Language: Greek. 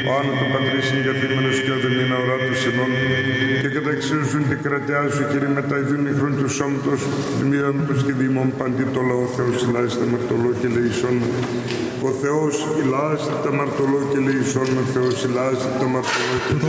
πάνω του πατρίς συγκαθήμενος και οδεμίνα ουρά του ημών, και καταξιόζουν την κρατεά σου, Κύριε, μετά ειδούν ηχρόν του σώματος, δημιουργώμητος και δήμων παντί το λαό Θεός, ηλάζεται αμαρτωλό και λεησόν με. Ο Θεός ηλάζεται αμαρτωλό και λεησόν με. Θεός ηλάζεται αμαρτωλό και